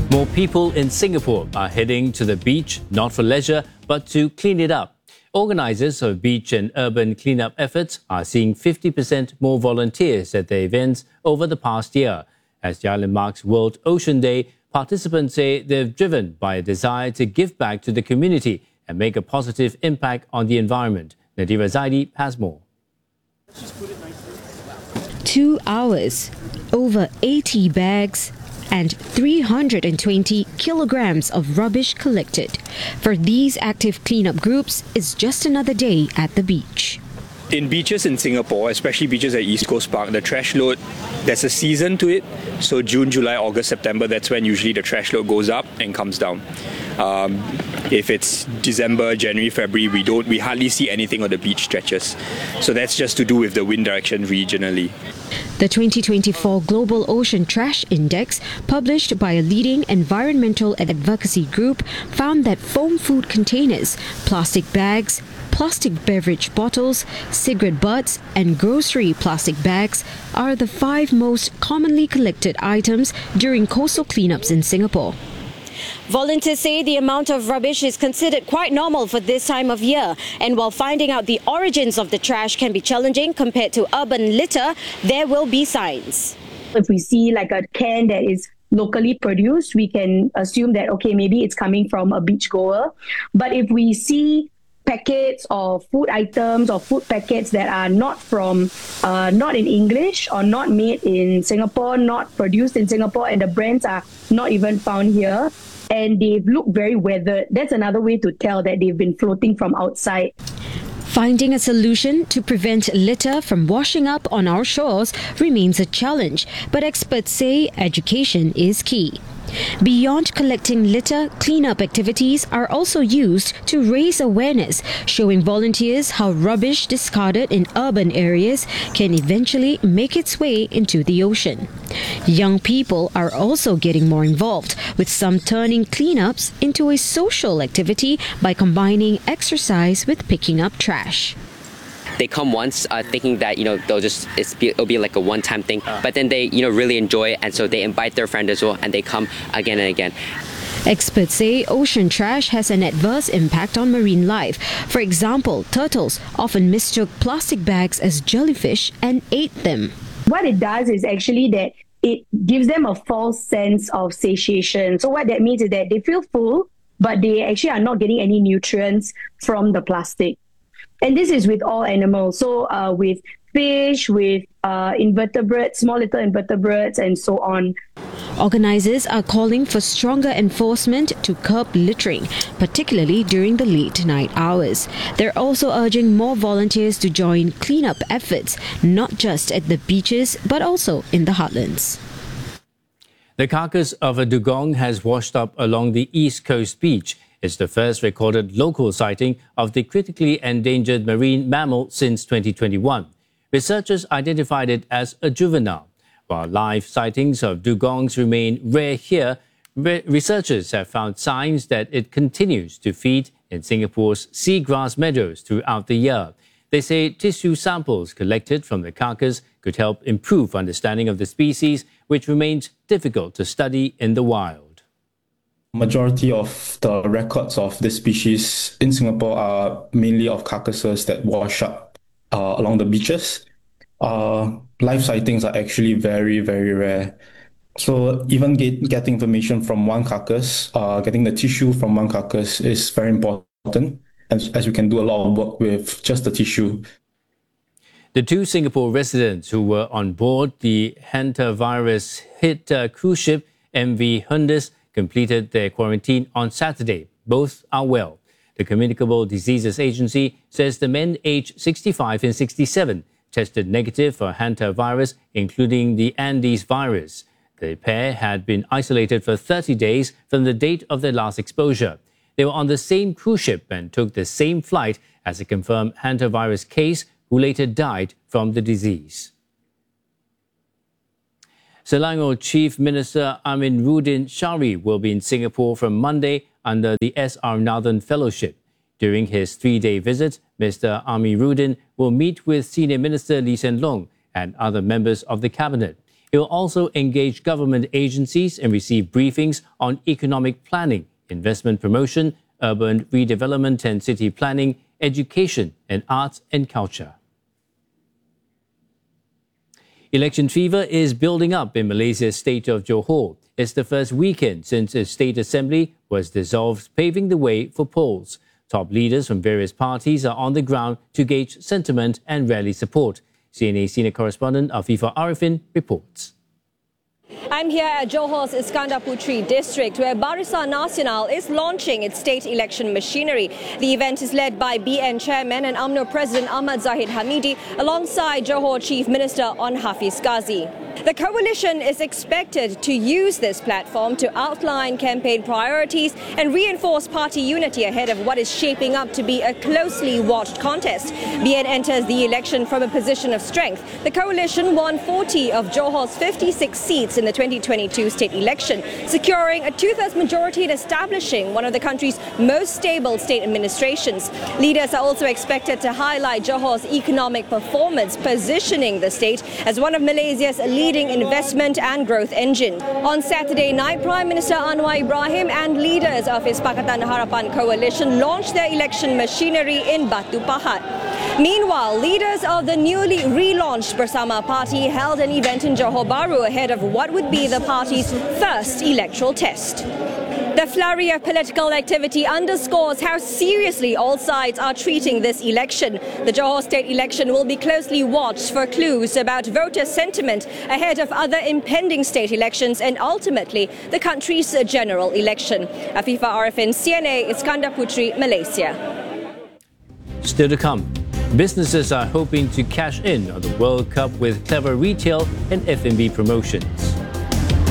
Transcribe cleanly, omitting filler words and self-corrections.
More people in Singapore are heading to the beach, not for leisure, but to clean it up. Organisers of beach and urban cleanup efforts are seeing 50% more volunteers at their events over the past year. As the island marks World Ocean Day, participants say they're driven by a desire to give back to the community and make a positive impact on the environment. Nadira Zaidi has more. 2 hours, over 80 bags, and 320 kilograms of rubbish collected. For these active cleanup groups, it's just another day at the beach. In beaches in Singapore, especially beaches at East Coast Park, the trash load, there's a season to it. So June, July, August, September, that's when usually the trash load goes up and comes down. If it's December, January, February, we hardly see anything on the beach stretches. So that's just to do with the wind direction regionally. The 2024 Global Ocean Trash Index, published by a leading environmental advocacy group, found that foam food containers, plastic bags, plastic beverage bottles, cigarette butts, and grocery plastic bags are the 5 most commonly collected items during coastal cleanups in Singapore. Volunteers say the amount of rubbish is considered quite normal for this time of year. And while finding out the origins of the trash can be challenging compared to urban litter, there will be signs. If we see like a can that is locally produced, we can assume that, okay, maybe it's coming from a beachgoer. But if we see packets of food items or food packets that are not from, not in English or not made in Singapore, not produced in Singapore, and the brands are not even found here, and they look very weathered, that's another way to tell that they've been floating from outside. Finding a solution to prevent litter from washing up on our shores remains a challenge, but experts say education is key. Beyond collecting litter, cleanup activities are also used to raise awareness, showing volunteers how rubbish discarded in urban areas can eventually make its way into the ocean. Young people are also getting more involved, with some turning cleanups into a social activity by combining exercise with picking up trash. They come once thinking that, it'll be like a one-time thing, but then they, really enjoy it, and so they invite their friend as well, and they come again and again. Experts say ocean trash has an adverse impact on marine life. For example, turtles often mistook plastic bags as jellyfish and ate them. What it does is actually that it gives them a false sense of satiation. So what that means is that they feel full, but they actually are not getting any nutrients from the plastic. And this is with all animals. So with fish, with invertebrates, small little invertebrates, and so on. Organisers are calling for stronger enforcement to curb littering, particularly during the late night hours. They're also urging more volunteers to join cleanup efforts, not just at the beaches, but also in the heartlands. The carcass of a dugong has washed up along the East Coast beach. It's the first recorded local sighting of the critically endangered marine mammal since 2021. Researchers identified it as a juvenile. While live sightings of dugongs remain rare here, researchers have found signs that it continues to feed in Singapore's seagrass meadows throughout the year. They say tissue samples collected from the carcass could help improve understanding of the species, which remains difficult to study in the wild. Majority of the records of this species in Singapore are mainly of carcasses that wash up along the beaches. Live sightings are actually very, very rare. So even getting information from one carcass, getting the tissue from one carcass is very important, as we can do a lot of work with just the tissue. The 2 Singapore residents who were on board the hantavirus hit cruise ship MV Hundis completed their quarantine on Saturday. Both are well. The Communicable Diseases Agency says the men aged 65 and 67 tested negative for hantavirus, including the Andes virus. The pair had been isolated for 30 days from the date of their last exposure. They were on the same cruise ship and took the same flight as a confirmed hantavirus case, who later died from the disease. Selangor Chief Minister Amiruddin Syari will be in Singapore from Monday under the S.R. Nathan Fellowship. During his 3-day visit, Mr. Amiruddin will meet with Senior Minister Lee Hsien Loong and other members of the Cabinet. He will also engage government agencies and receive briefings on economic planning, investment promotion, urban redevelopment and city planning, education, and arts and culture. Election fever is building up in Malaysia's state of Johor. It's the first weekend since a state assembly was dissolved, paving the way for polls. Top leaders from various parties are on the ground to gauge sentiment and rally support. CNA senior correspondent Afifah Arifin reports. I'm here at Johor's Iskandar Puteri district, where Barisan Nasional is launching its state election machinery. The event is led by BN Chairman and UMNO President Ahmad Zahid Hamidi, alongside Johor Chief Minister On Hafiz Ghazi. The coalition is expected to use this platform to outline campaign priorities and reinforce party unity ahead of what is shaping up to be a closely watched contest. BN enters the election from a position of strength. The coalition won 40 of Johor's 56 seats in the 2022 state election, securing a two-thirds majority and establishing one of the country's most stable state administrations. Leaders are also expected to highlight Johor's economic performance, positioning the state as one of Malaysia's leading investment and growth engine. On Saturday night, Prime Minister Anwar Ibrahim and leaders of his Pakatan Harapan coalition launched their election machinery in Batu Pahat. Meanwhile, leaders of the newly relaunched Bersama Party held an event in Johor Bahru ahead of what would be the party's first electoral test. The flurry of political activity underscores how seriously all sides are treating this election. The Johor state election will be closely watched for clues about voter sentiment ahead of other impending state elections and ultimately the country's general election. Afifah Arifin, CNA, Iskandar Puteri, Malaysia. Still to come, businesses are hoping to cash in on the World Cup with clever retail and F&B promotions.